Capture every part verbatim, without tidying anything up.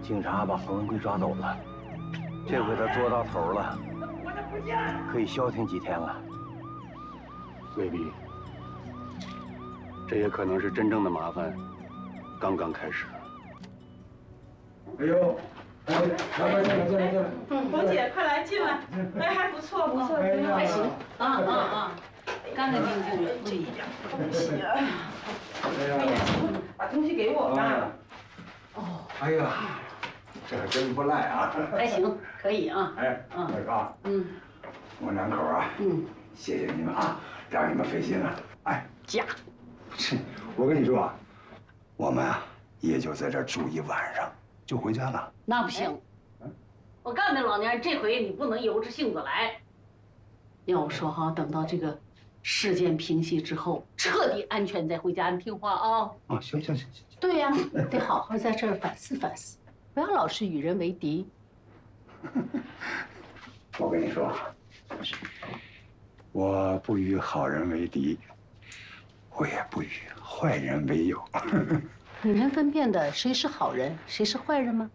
警察把黄文贵抓走了，这回他做到头了，可以消停几天了。 未必，这也可能是真正的麻烦刚刚开始。 哎呦，来来来，进来进来进来。 嗯，红姐，快来进来。哎，还不错不错， 还行啊啊啊，干干净净的， 这一点东西啊。哎呀，把东西给我吧。 哦， 哎呀，这可真不赖啊！ 还行，可以啊。 哎， 嗯二哥， 嗯我两口啊， 嗯， 谢谢你们啊，让你们费心了。哎， 假， 这我跟你说啊，我们啊也就在这儿住一晚上，就回家了。 那不行。我告诉你老娘，这回你不能由着性子来。要我说哈，等到这个事件平息之后，彻底安全再回家，你听话啊。 啊，行行行行。 对呀，得好好在这儿反思反思，不要老是与人为敌。 我跟你说啊，我不与好人为敌，我也不与坏人为友。 你能分辨的谁是好人，谁是坏人吗？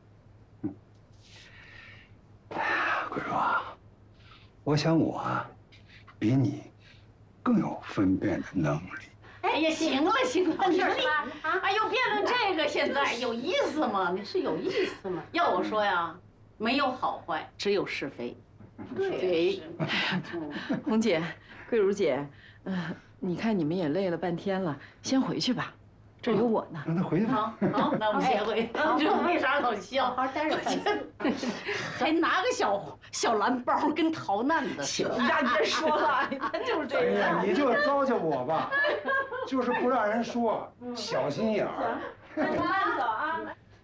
桂叔啊，我想我啊，比你更有分辨的能力。 哎呀，行了行了，你说你，哎呦，辩论这个现在有意思吗？你是有意思吗？要我说呀，没有好坏，只有是非。对， 红姐，桂如姐，呃，你看你们也累了半天了，先回去吧，这儿有我呢。 让他回去吧。 好，好，那我们先回。这为啥老笑？好好待着反思。还拿个小小蓝包跟逃难的似的。 呀，你别说了，他就是这哎呀， 样。 你就糟践我吧，就是不让人说，小心眼儿。 那你慢走啊。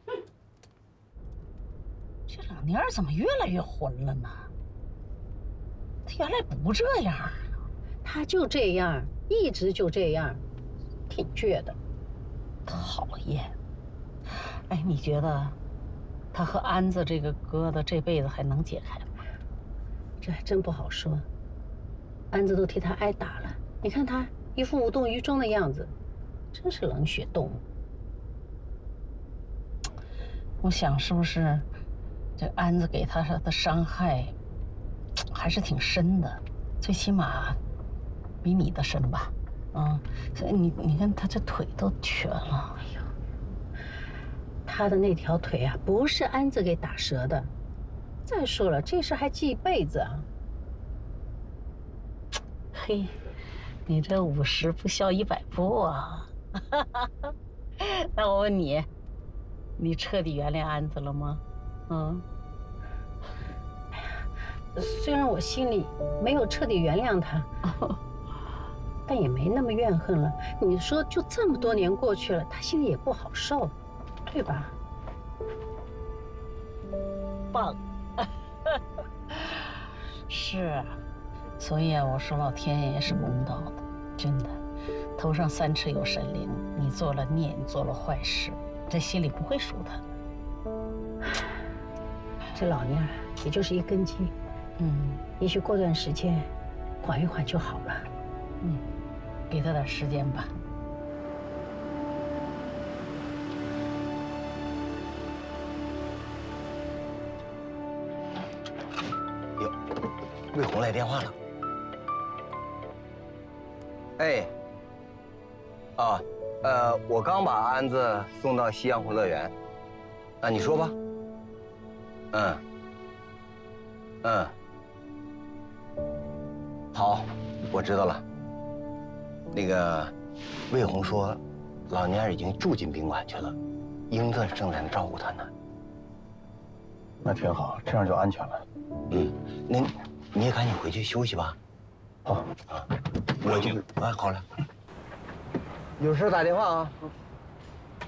这老蔫儿怎么越来越混了呢？他原来不这样啊，他就这样，一直就这样，挺倔的。讨厌。哎，你觉得他和安子这个疙瘩这辈子还能解开吗？这还真不好说。安子都替他挨打了，你看他一副无动于衷的样子，真是冷血动物。我想是不是这安子给他的伤害还是挺深的，最起码比你的深吧。嗯，你你看他这腿都瘸了，哎呦，他的那条腿啊，不是安子给打折的。再说了，这事还记一辈子啊。嘿，你这五十不消一百步啊！那我问你，你彻底原谅安子了吗？嗯。哎呀，虽然我心里没有彻底原谅他。但也没那么怨恨了。你说，就这么多年过去了，他心里也不好受，对吧？棒，是啊，所以啊，我说老天爷是公道的，真的，头上三尺有神灵，你做了孽，你做了坏事，这心里不会舒坦的。这老蔫儿也就是一根筋，嗯，也许过段时间缓一缓就好了。嗯，给他点时间吧。 哟，魏红来电话了。哎，啊，呃，我刚把安子送到西洋湖乐园。啊，你说吧。嗯。嗯。好，我知道了。那个，魏红说，老蔫儿已经住进宾馆去了，英子正在那照顾他呢。 那挺好，这样就安全了。 嗯，那你也赶紧回去休息吧。 好啊，我就啊好了，有事打电话啊。